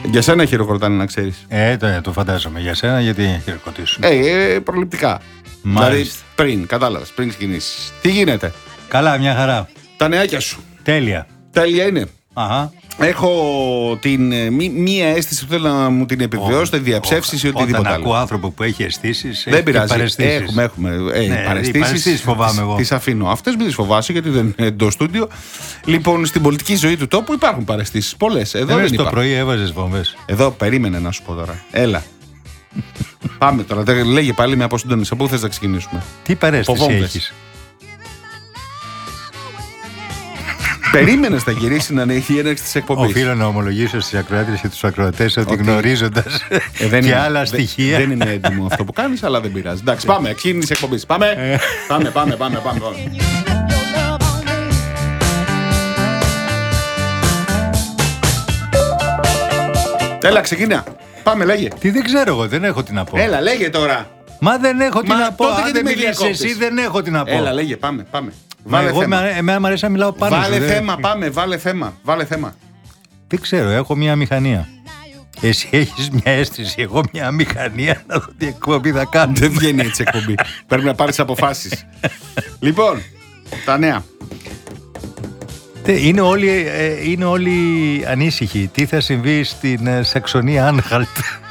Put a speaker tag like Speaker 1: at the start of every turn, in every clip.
Speaker 1: Για σένα χειροκροτάνε, να ξέρεις.
Speaker 2: Το φαντάζομαι. Για σένα, γιατί χειροκροτήσουν.
Speaker 1: Προληπτικά.
Speaker 2: Μάλιστα.
Speaker 1: Δηλαδή πριν, κατάλαβες, πριν ξεκινήσεις. Τι γίνεται?
Speaker 2: Καλά, μια χαρά.
Speaker 1: Τα νεάκια σου.
Speaker 2: Τέλεια.
Speaker 1: Τέλεια είναι.
Speaker 2: Αχα.
Speaker 1: Έχω μία αίσθηση που θέλω να μου την επιβεβαιώσετε, διαψεύσεις ή οτιδήποτε
Speaker 2: Όταν
Speaker 1: άλλο.
Speaker 2: ακούω άνθρωπο που έχει αισθήσεις.
Speaker 1: Δεν πειράζει.
Speaker 2: Παραισθήσεις.
Speaker 1: Έχουμε
Speaker 2: παραισθήσεις φοβάμαι εγώ.
Speaker 1: Τις αφήνω. Αυτές μην τις φοβάσαι, γιατί δεν είναι εντός στούντιο. Λοιπόν, στην πολιτική ζωή του τόπου υπάρχουν παραισθήσεις. Πολλές. Εδώ δεν
Speaker 2: το
Speaker 1: υπάρχουν.
Speaker 2: πρωί έβαζες βόμβες.
Speaker 1: Εδώ περίμενε να σου πω τώρα. Έλα. Πάμε τώρα. Λέγε πάλι με αποσύντονες. Από πού θες να ξεκινήσουμε?
Speaker 2: Τι παρέστηση
Speaker 1: Βόμβες.
Speaker 2: έχεις?
Speaker 1: Περίμενε να γυρίσει να είναι η έναρξη τη εκπομπή.
Speaker 2: Οφείλω να ομολογήσω στις ακροάτριες και τους ακροατές ότι γνωρίζοντας και άλλα στοιχεία.
Speaker 1: Δεν είναι έντιμο αυτό που κάνεις, αλλά δεν πειράζει. Εντάξει, πάμε. Ξεκίνηση εκπομπή. Πάμε. Πάμε. Έλα, ξεκινά. Πάμε, λέγε.
Speaker 2: Τι δεν ξέρω εγώ, δεν έχω τι να πω.
Speaker 1: Έλα, λέγε τώρα.
Speaker 2: Μα δεν έχω τι να πω.
Speaker 1: τότε
Speaker 2: Αν
Speaker 1: γιατί
Speaker 2: δεν
Speaker 1: με
Speaker 2: μιλήσεις
Speaker 1: διακόπτεις?
Speaker 2: εσύ, δεν έχω τι να πω.
Speaker 1: Έλα, λέγε, πάμε.
Speaker 2: Βάλε θέμα. Εμένα μου αρέσει να μιλάω πάνω
Speaker 1: Βάλε
Speaker 2: σου,
Speaker 1: θέμα, πάμε, βάλε θέμα.
Speaker 2: Δεν ξέρω, έχω μια μηχανία. Εσύ έχεις μια αίσθηση, εγώ μια μηχανία, να δω τι εκπομπή θα κάνω.
Speaker 1: Δεν βγαίνει έτσι εκπομπή. Πρέπει να πάρεις αποφάσεις. Λοιπόν, τα νέα.
Speaker 2: Είναι όλοι ανήσυχοι. Τι θα συμβεί στην Σαξονία Άνχαλτ?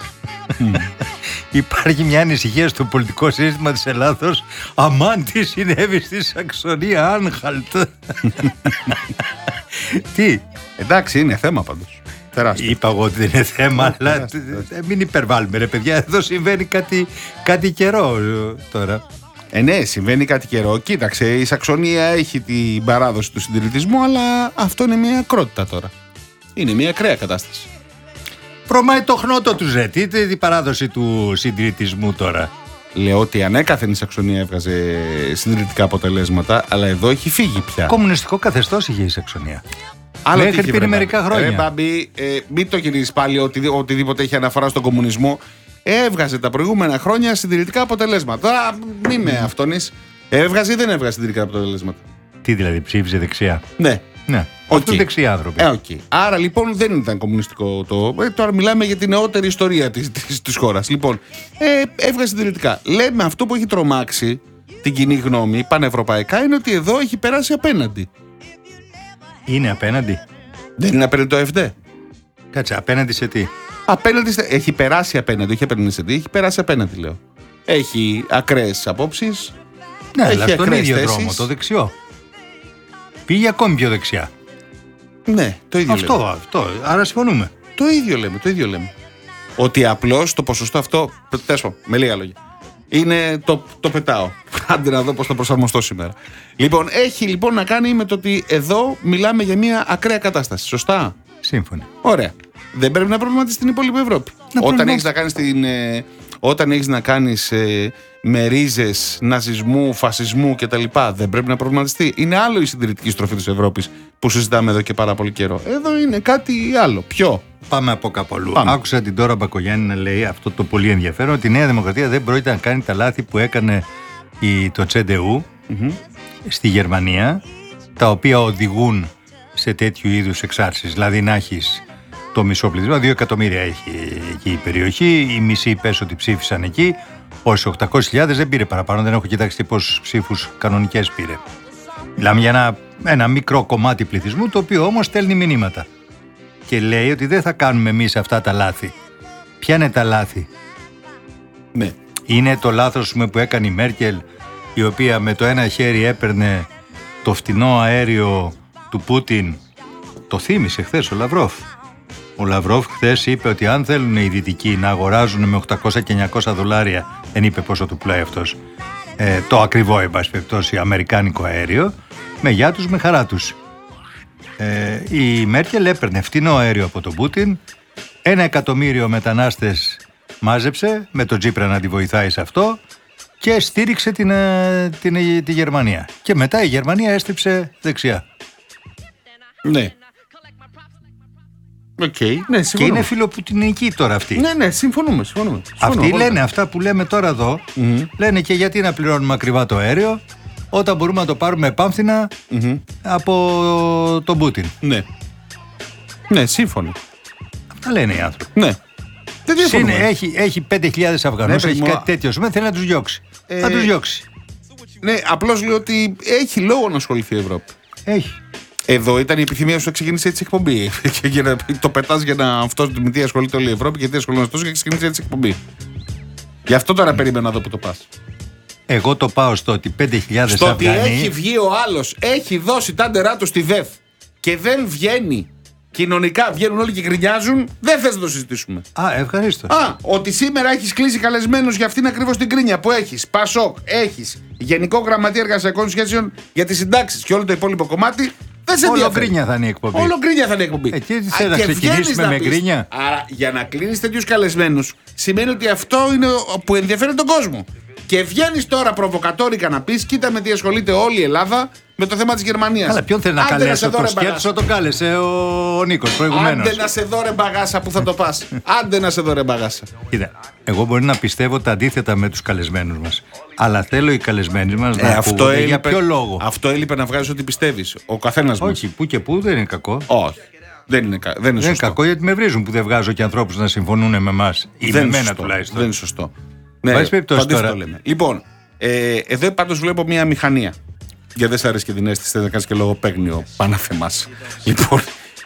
Speaker 2: Υπάρχει μια ανησυχία στο πολιτικό σύστημα της Ελλάδος. Αμάν, τι συνέβη στη Σαξονία Άνχαλτ. Τι?
Speaker 1: Εντάξει, είναι θέμα πάντως. Τεράστιο.
Speaker 2: Είπα εγώ ότι δεν είναι θέμα, αλλά μην υπερβάλλουμε ρε παιδιά. Εδώ συμβαίνει κάτι καιρό τώρα.
Speaker 1: Ναι, συμβαίνει κάτι καιρό. Κοίταξε, η Σαξονία έχει την παράδοση του συντηρητισμού, αλλά αυτό είναι μια ακρότητα τώρα. Είναι μια ακραία κατάσταση.
Speaker 2: Προμάει το χνότο του ρε. Τι η παράδοση του συντηρητισμού τώρα?
Speaker 1: Λέω ότι ανέκαθεν η Σαξονία έβγαζε συντηρητικά αποτελέσματα, αλλά εδώ έχει φύγει πια.
Speaker 2: Κομμουνιστικό καθεστώς είχε η Σαξονία.
Speaker 1: Άλλο
Speaker 2: μέχρι πριν μερικά χρόνια.
Speaker 1: Μπαμπή, μην το γυρίζεις πάλι οτιδήποτε έχει αναφορά στον κομμουνισμό. Έβγαζε τα προηγούμενα χρόνια συντηρητικά αποτελέσματα. Τώρα μη με αυτόνεις. Έβγαζε ή δεν έβγαζε συντηρητικά αποτελέσματα?
Speaker 2: Τι δηλαδή, ψήφιζε δεξιά?
Speaker 1: Ναι.
Speaker 2: Αυτό είναι δεξιά άνθρωποι.
Speaker 1: Άρα λοιπόν δεν ήταν κομμουνιστικό το. Τώρα μιλάμε για την νεότερη ιστορία της χώρας. Λοιπόν, έβγαζε συντηρητικά. Λέμε αυτό που έχει τρομάξει την κοινή γνώμη πανευρωπαϊκά είναι ότι εδώ έχει περάσει απέναντι.
Speaker 2: Είναι απέναντι.
Speaker 1: Δεν είναι απέναντι το ΕΦΔ.
Speaker 2: Κάτσε, απέναντι σε τι?
Speaker 1: Έχει περάσει απέναντι, όχι απέναντι σε τι, έχει περάσει απέναντι, λέω. Έχει ακραίες απόψεις.
Speaker 2: Ναι,
Speaker 1: έχει
Speaker 2: αλλά στον ίδιο
Speaker 1: θέσεις.
Speaker 2: δρόμο, το δεξιό. Πήγε ακόμη πιο δεξιά.
Speaker 1: Ναι, το ίδιο λέμε.
Speaker 2: Αυτό. Άρα συμφωνούμε.
Speaker 1: Το ίδιο λέμε. Ότι απλώς το ποσοστό αυτό, τέσσερα, με λίγα λόγια, είναι το πετάω. Άντε να δω πώς θα προσαρμοστώ σήμερα. Λοιπόν, έχει λοιπόν να κάνει με το ότι εδώ μιλάμε για μια ακραία κατάσταση. Σωστά.
Speaker 2: Σύμφωνοι.
Speaker 1: Ωραία. Δεν πρέπει να προβληματίσει την υπόλοιπη Ευρώπη. Όταν έχεις να κάνεις με ρίζες ναζισμού, φασισμού κτλ. Δεν πρέπει να προβληματιστεί. Είναι άλλο η συντηρητική στροφή της Ευρώπης που συζητάμε εδώ και πάρα πολύ καιρό. Εδώ είναι κάτι άλλο. Ποιο?
Speaker 2: Πάμε από κάπου αλλού. Άκουσα την Ντόρα Μπακογιάννη να λέει αυτό το πολύ ενδιαφέρον, ότι η Νέα Δημοκρατία δεν πρόκειται να κάνει τα λάθη που έκανε το Τσεντεού στη Γερμανία, τα οποία οδηγούν σε τέτοιου είδους εξάρσεις. Δηλαδή να έχεις το μισό πληθυσμό, 2 εκατομμύρια έχει εκεί η περιοχή, οι μισοί πες ότι ψήφισαν εκεί, όσοι 800.000 δεν πήρε παραπάνω, δεν έχω κοιτάξει πόσους ψήφους κανονικές πήρε. Μιλάμε για ένα μικρό κομμάτι πληθυσμού, το οποίο όμως στέλνει μηνύματα. Και λέει ότι δεν θα κάνουμε εμείς αυτά τα λάθη. Ποια είναι τα λάθη?
Speaker 1: Ναι.
Speaker 2: Είναι το λάθος που έκανε η Μέρκελ, η οποία με το ένα χέρι έπαιρνε το φτηνό αέριο του Πούτιν. Το θύμισε χθες ο Λαυρόφ. Ο Λαυρόφ χθες είπε ότι αν θέλουν οι δυτικοί να αγοράζουν με 800 και 900 δολάρια, δεν είπε πόσο του πλάει αυτός, το ακριβό εν πάση περιπτώσει αμερικάνικο αέριο, με γεια τους, με χαρά τους. Η Μέρκελ έπαιρνε φτηνό αέριο από τον Πούτιν, 1 εκατομμύριο μετανάστες μάζεψε, με τον Τσίπρα να τη βοηθάει σε αυτό, και στήριξε τη Γερμανία. Και μετά η Γερμανία έστριψε δεξιά.
Speaker 1: Ναι. Ναι,
Speaker 2: και είναι φιλοπουτινική τώρα αυτή.
Speaker 1: Ναι, συμφωνούμε.
Speaker 2: Αυτοί λένε αυτά που λέμε τώρα εδώ. Λένε και γιατί να πληρώνουμε ακριβά το αέριο όταν μπορούμε να το πάρουμε επάμφθηνα από τον Πούτιν.
Speaker 1: Ναι, σύμφωνοι.
Speaker 2: Τα λένε οι άνθρωποι.
Speaker 1: Ναι. Δεν διαφωνούμε.
Speaker 2: Έχει 5.000 Αφγανούς,
Speaker 1: Ναι,
Speaker 2: έχει κάτι τέτοιο. Θέλει να τους διώξει. Να τους διώξει.
Speaker 1: Ναι, απλώς λέω ότι έχει λόγο να ασχοληθεί η Ευρώπη.
Speaker 2: Έχει.
Speaker 1: Εδώ ήταν η επιθυμία σου να ξεκινήσει έτσι η εκπομπή. Και το πετάς για να αυτό με τι ασχολείται όλη η Ευρώπη και τι ασχολείται τόσο και ξεκινήσει έτσι η εκπομπή. Γι' αυτό τώρα περιμένω να δω που το πας.
Speaker 2: Εγώ το πάω στο ότι 5.000
Speaker 1: Στο ότι
Speaker 2: Αφγανοί.
Speaker 1: έχει βγει ο άλλος, έχει δώσει τα ντερά του στη ΔΕΘ και δεν βγαίνει. Κοινωνικά βγαίνουν όλοι και γκρινιάζουν, δεν θες να το συζητήσουμε.
Speaker 2: Ευχαριστώ.
Speaker 1: Ότι σήμερα έχεις κλείσει καλεσμένους για αυτήν ακριβώς την κρίνια που έχεις. ΠΑΣΟΚ, έχεις Γενικό Γραμματεία Εργασιακών Σχέσεων για τις συντάξεις και όλο το υπόλοιπο κομμάτι. Δεν σε
Speaker 2: Όλο γκρίνια θα είναι η εκπομπή.
Speaker 1: Όλο γκρίνια θα είναι η εκπομπή.
Speaker 2: Τι θέλει να ξεκινήσουμε με γκρίνια.
Speaker 1: Άρα για να κλείνεις τέτοιους καλεσμένους σημαίνει ότι αυτό είναι που ενδιαφέρει τον κόσμο. Και βγαίνεις τώρα προβοκατόρικα να πεις: κοίτα με τι ασχολείται όλη η Ελλάδα με το θέμα της Γερμανίας.
Speaker 2: Αλλά ποιον θέλει να καλέσει, το σκέψο το κάλεσε ο Νίκος προηγουμένως.
Speaker 1: Άντε να σε δω ρε μπαγάσα που θα το πας. Άντε να σε δω ρε μπαγάσα.
Speaker 2: Κοίτα, εγώ μπορεί να πιστεύω τα αντίθετα με τους καλεσμένους μας. Αλλά θέλω οι καλεσμένοι μας να ακούγονται. Για ποιο λόγο?
Speaker 1: Αυτό έλειπε να βγάζεις ότι πιστεύεις. Ο καθένας μας.
Speaker 2: Όχι, που και που δεν είναι κακό.
Speaker 1: Όχι. Δεν είναι
Speaker 2: δεν είναι κακό γιατί με βρίζουν που δεν βγάζω και ανθρώπους να συμφωνούν με εμάς. Ή με μένα τουλάχιστον.
Speaker 1: Δεν είναι σωστό. Ναι,
Speaker 2: τώρα.
Speaker 1: Λοιπόν, εδώ πάντως βλέπω μια μηχανία. Για δεν σ' αρέσει και την αίσθηση, θες να κάνεις και λογοπαίγνιο πάνω θεμάς. Λοιπόν,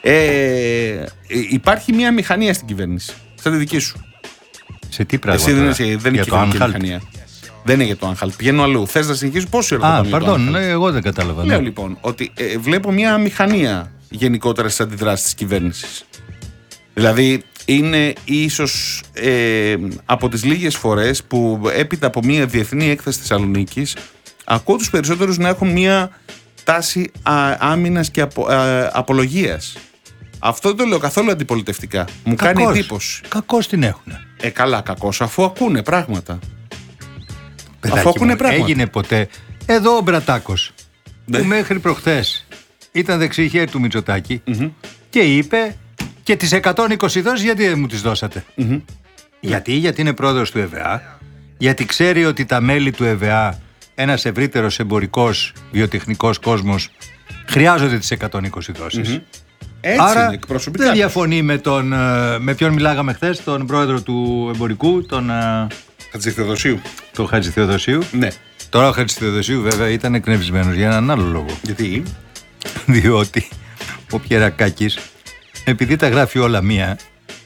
Speaker 1: υπάρχει μια μηχανία στην κυβέρνηση. Σαν τη δική σου.
Speaker 2: Σε τι πράγματα?
Speaker 1: Εσύ δεν είναι κυβερνητική μηχανία. Δεν είναι για το Άγχαλ. Πηγαίνω αλλού. Θες να συνεχίσεις πόσο ώρα?
Speaker 2: Pardon, εγώ δεν κατάλαβα.
Speaker 1: Λέω λοιπόν ότι βλέπω μια μηχανία γενικότερα στις αντιδράσεις της κυβέρνησης. Δηλαδή είναι ίσως από τις λίγες φορές που έπειτα από μια διεθνή έκθεση της Θεσσαλονίκης ακούω τους περισσότερους να έχουν μια τάση άμυνας και απολογίας. Αυτό δεν το λέω καθόλου αντιπολιτευτικά. Μου κάνει εντύπωση.
Speaker 2: Κακώς την έχουν.
Speaker 1: Καλά, κακώς, αφού ακούνε πράγματα.
Speaker 2: Παιδάκι
Speaker 1: αφού ακούνε
Speaker 2: μου,
Speaker 1: πράγματα.
Speaker 2: Έγινε ποτέ. Εδώ ο Μπρατάκος, που μέχρι προχθές ήταν δεξί χέρι του Μητσοτάκη και είπε και τις 120 δόσεις γιατί δεν μου τις δώσατε? Γιατί είναι πρόεδρος του ΕΒΑ, γιατί ξέρει ότι τα μέλη του ΕΒΑ, ένας ευρύτερος εμπορικός βιοτεχνικός κόσμος, χρειάζονται τις 120 δόσεις.
Speaker 1: Έτσι.
Speaker 2: Άρα
Speaker 1: είναι, εκπροσωπικά.
Speaker 2: Δεν διαφωνεί με ποιον μιλάγαμε χθες, τον πρόεδρο του εμπορικού, τον
Speaker 1: Χατζηθεοδοσίου.
Speaker 2: Τον Χατζηθεοδοσίου.
Speaker 1: Ναι.
Speaker 2: Τώρα ο Χατζηθεοδοσίου βέβαια ήταν εκνευρισμένος για έναν άλλο λόγο.
Speaker 1: Γιατί?
Speaker 2: Διότι ο Πιερακάκης, επειδή τα γράφει όλα μία,